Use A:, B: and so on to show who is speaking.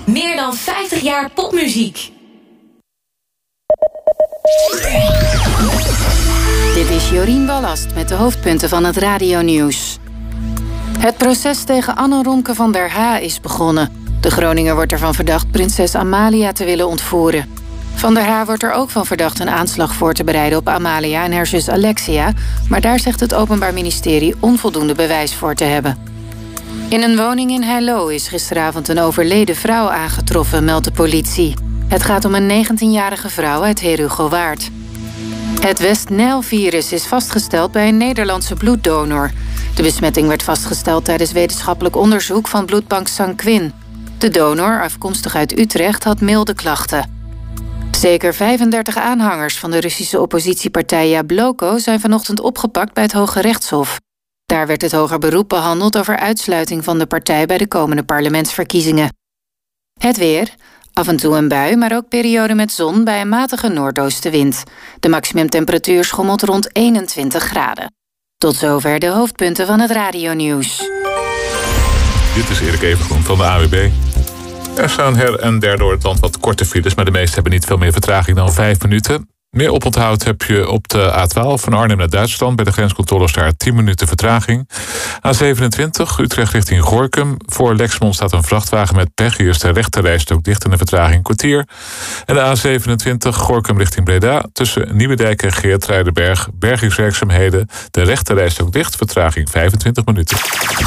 A: Meer dan 50 jaar popmuziek.
B: Dit is Jorien Ballast met de hoofdpunten van het radionieuws. Het proces tegen Anne Romke van der H is begonnen. De Groninger wordt ervan verdacht prinses Amalia te willen ontvoeren. Van der H wordt er ook van verdacht een aanslag voor te bereiden op Amalia en haar zus Alexia, maar daar zegt het Openbaar Ministerie onvoldoende bewijs voor te hebben. In een woning in Heilo is gisteravond een overleden vrouw aangetroffen, meldt de politie. Het gaat om een 19-jarige vrouw uit Herugowaard. Het West-Nijl-virus is vastgesteld bij een Nederlandse bloeddonor. De besmetting werd vastgesteld tijdens wetenschappelijk onderzoek van bloedbank Sanquin. De donor, afkomstig uit Utrecht, had milde klachten. Zeker 35 aanhangers van de Russische oppositiepartij Jabloko zijn vanochtend opgepakt bij het Hoge Rechtshof. Daar werd het hoger beroep behandeld over uitsluiting van de partij bij de komende parlementsverkiezingen. Het weer. Af en toe een bui, maar ook periode met zon bij een matige noordoostenwind. De maximumtemperatuur schommelt rond 21 graden. Tot zover de hoofdpunten van het radionieuws.
C: Dit is Erik Evengroen van de AWB. Er staan her en der door het land wat korte files, maar de meeste hebben niet veel meer vertraging dan 5 minuten. Meer oponthoud heb je op de A12 van Arnhem naar Duitsland. Bij de grenscontroles daar 10 minuten vertraging. A27 Utrecht richting Gorinchem. Voor Lexmond staat een vrachtwagen met pech. Hier is de rechterrijstrook dicht en de vertraging een kwartier. En de A27 Gorinchem richting Breda. Tussen Nieuwedijk en Geertruidenberg bergingswerkzaamheden. De rechterrijstrook dicht, vertraging 25 minuten.